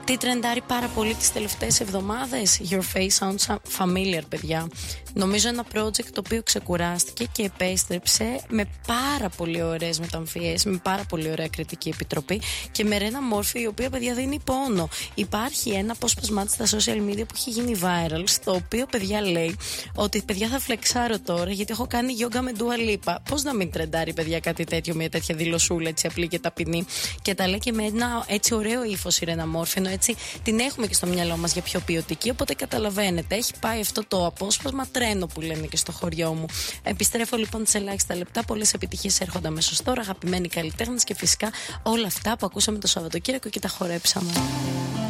Τι τρεντάρει πάρα πολύ τις τελευταίες εβδομάδες? Your face sounds familiar, παιδιά. Νομίζω ένα project το οποίο ξεκουράστηκε και επέστρεψε με πάρα πολύ ωραίες μεταμφιές, με πάρα πολύ ωραία κριτική επιτροπή και με Ρένα Μόρφη, η οποία, παιδιά, δίνει πόνο. Υπάρχει ένα απόσπασμά της στα social media που έχει γίνει viral, στο οποίο, παιδιά, λέει ότι, παιδιά, θα φλεξάρω τώρα γιατί έχω κάνει γιόγκα με Dua Lipa. Πώς να μην τρεντάρει, παιδιά, κάτι τέτοιο, μια τέτοια δηλωσούλα έτσι απλή και ταπεινή? Και τα λέει και με ένα έτσι ωραίο ύφος η Ρένα Μόρφη, ενώ έτσι την έχουμε και στο μυαλό μας για πιο ποιοτική. Οπότε καταλαβαίνετε, έχει πάει αυτό το απόσπασμα τρένο που λένε και στο χωριό μου. Επιστρέφω λοιπόν σε ελάχιστα λεπτά. Πολλές επιτυχίες έρχονται αμέσως τώρα, αγαπημένοι καλλιτέχνες και φυσικά όλα αυτά που ακούσαμε το Σαββατοκύριακο και τα χορέψαμε.